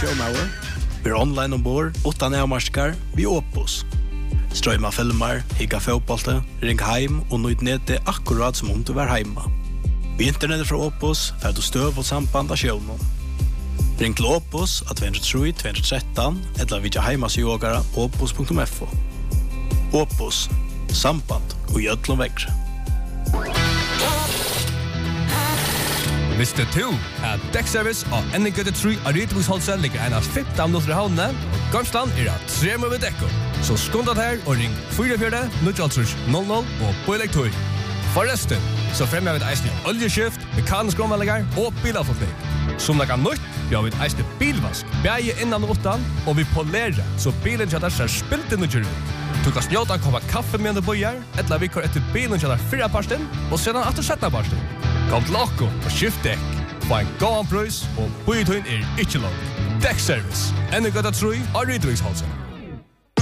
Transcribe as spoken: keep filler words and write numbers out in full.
showmauer. Vi er online ombord, utan avmarskar, vi Opus. Strøyma filmer, higga fotbollte, ring heim og nøyd nede akkurat som om du var heima. Vi internettet fra Opus, fer du støv og samband av sjøvnen. Ring til Opus at to tre to tre tre eller vidja heimasjogara opus punktum f o. Opus, samband og gjødlom vekkre. Visste du at dekkservice og Ennegøtte tre av Rytebruksholset ligger en av femten minutter i havnene, og Gamsland er at tre med dekker. Så skundet her og ring fire fire null null null og på elektor. Forresten, så fremmer vi et eisende oljeskift, mekanisk omvallinger og bilavforkning. Som det kan nytt, vi har vi et eisende bilvask, beie innan og utan, og vi polerer, så bilen kjøtter ser spilt inn og kjører ut. Du kan snjåta koppa kaffe med du bøyer, eller vi kör etter bilen kjøtter fyrre parsten, og sedan etter sjette parsten. Kom til okko og skift dekk. Få en gåan prøys, og bøyetøyen er ikke langt. Dekkservice. Ennegøtta tre av Rytebruksholset.